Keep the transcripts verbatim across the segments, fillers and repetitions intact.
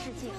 世界。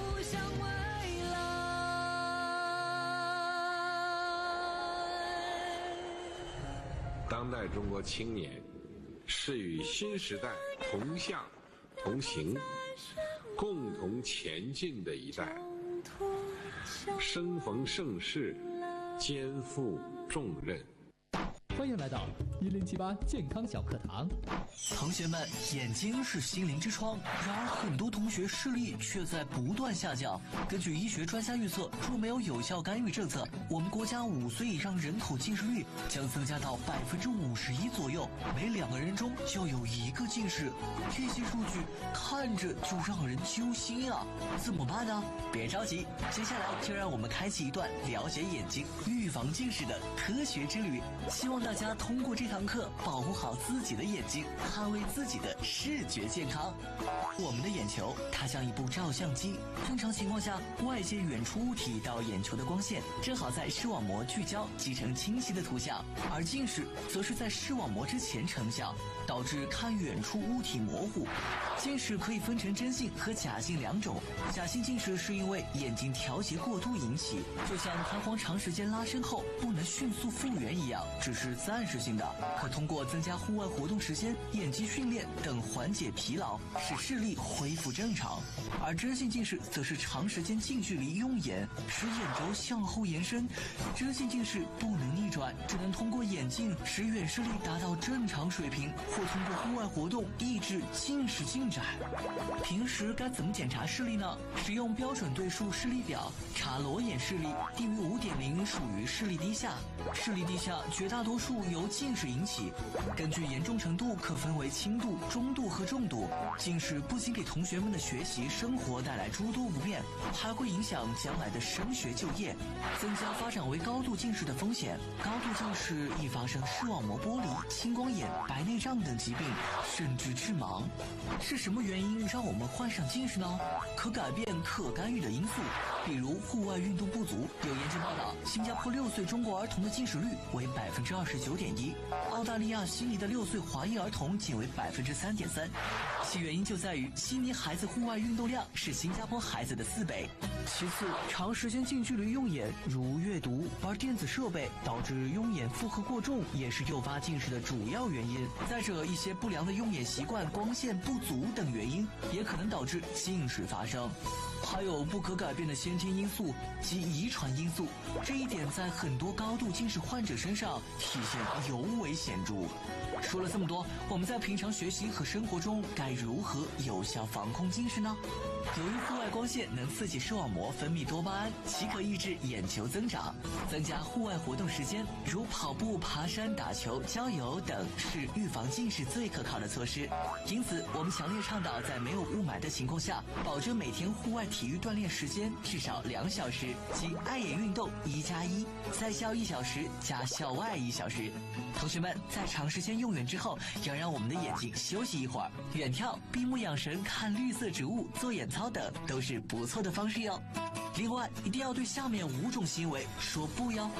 当代中国青年是与新时代同向同行、共同前进的一代，生逢盛世，肩负重任。 欢迎来到一零七八健康小课堂。 同学们，眼睛是心灵之窗，然而很多同学视力却在不断下降。根据医学专家预测，若没有有效干预政策，我们国家五岁以上人口近视率将增加到百分之五十一左右，每两个人中就有一个近视。这些数据看着就让人揪心啊！怎么办呢？别着急，接下来就让我们开启一段了解眼睛、预防近视的科学之旅。希望大家通过这堂课保护好自己的眼睛，捍卫自己的视觉健康。我们的眼球它像一部照相机，正常情况下，外界远处物体到眼球的光线正好在视网膜聚焦，集成清晰的图像，而近视则是在视网膜之前成像，导致看远处物体模糊。近视可以分成真性和假性两种，假性近视是因为眼睛调节过度引起，就像弹簧长时间拉伸后不能迅速复原一样，只是暂时性的，可通过增加户外活动时间、眼肌训练等缓解疲劳，使视力恢复正常。而真性近视则是长时间近距离用眼，使眼轴向后延伸。真性近视不能逆转，只能通过眼镜使远视力达到正常水平，或通过户外活动抑制近视进展。平时该怎么检查视力呢？使用标准对数视力表查裸眼视力，低于 五点零 属于视力低下，视力低下绝大多数由近视引起，根据严重程度可分为轻度、中度和重度。近视不仅给同学们的学习生活带来诸多不便，还会影响将来的升学就业，增加发展为高度近视的风险。高度近视易发生视网膜剥离、青光眼、白内障等疾病，甚至致盲。是什么原因让我们患上近视呢？可改变、可干预的因素，比如户外运动不足。有研究报道，新加坡六岁中国儿童的近视率为百分之二十九点一，澳大利亚悉尼的六岁华裔儿童仅为百分之三点三。其原因就在于悉尼孩子户外运动量是新加坡孩子的四倍。其次，长时间近距离用眼，如阅读、玩电子设备，导致用眼负荷过重，也是诱发近视的主要原因。再者，一些不良的用眼习惯、光线不足等原因，也可能导致近视发生。还有不可改变的先天因素及遗传因素，这一点在很多高度近视患者身上体现尤为显著。说了这么多，我们在平常学习和生活中该如何有效防控近视呢？由于户外光线能刺激视网膜分泌多巴胺，其可抑制眼球增长。增加户外活动时间，如跑步、爬山、打球、郊游等，是预防近视最可靠的措施。因此，我们强烈倡导在没有雾霾的情况下，保证每天户外体育锻炼时间至少两小时，即爱眼运动一加一，在校一小时加校外一小时。同学们，在长时间用眼之后，要让我们的眼睛休息一会儿，远眺、闭目养神、看绿色植物、做眼操等，都是不错的方式哟。另外，一定要对下面五种行为说不哟。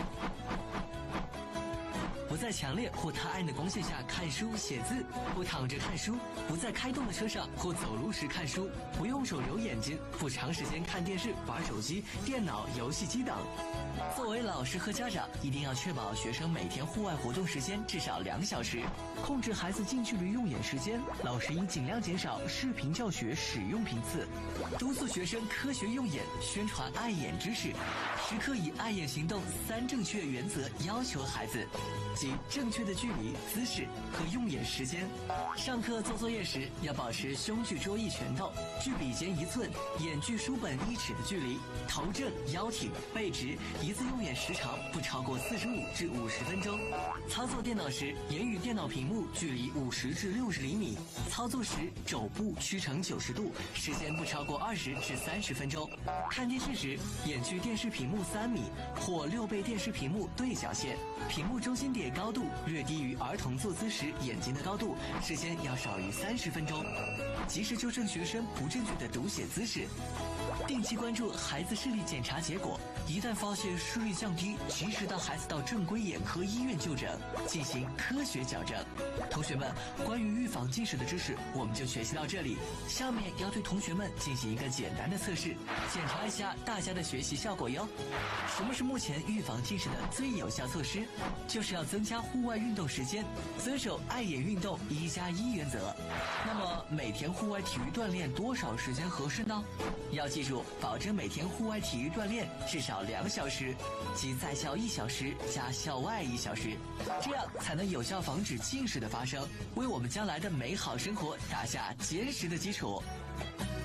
不在强烈或太暗的光线下看书写字，不躺着看书，不在开动的车上或走路时看书，不用手揉眼睛，不长时间看电视、玩手机、电脑、游戏机等。作为老师和家长，一定要确保学生每天户外活动时间至少两小时，控制孩子近距离用眼时间。老师应尽量减少视频教学使用频次，督促学生科学用眼，宣传爱眼知识，时刻以爱眼行动三正确原则要求孩子，即正确的距离、姿势和用眼时间。上课做作业时要保持胸距桌翼拳头，距笔尖一寸，眼距书本一尺的距离，头正腰挺背直，一次用眼时长不超过四十五至五十分钟。操作电脑时，眼与电脑屏幕距离五十至六十厘米，操作时肘部屈成九十度，时间不超过二十至三十分钟。看电视时，眼距电视屏幕三米或六倍电视屏幕对角线，屏幕中心点高度略低于儿童坐姿时眼睛的高度，时间要少于三十分钟。及时纠正学生不正确的读写姿势。 定期关注孩子视力检查结果，一旦发现视力降低，及时带孩子到正规眼科医院就诊，进行科学矫正。同学们，关于预防近视的知识我们就学习到这里。下面要对同学们进行一个简单的测试，检查一下大家的学习效果哟。什么是目前预防近视的最有效措施？就是要增加户外运动时间，遵守爱眼运动一加一原则。那么每天户外体育锻炼多少时间合适呢？要记住，保证每天户外体育锻炼至少两小时，即在校一小时加校外一小时，这样才能有效防止近视的发生，为我们将来的美好生活打下坚实的基础。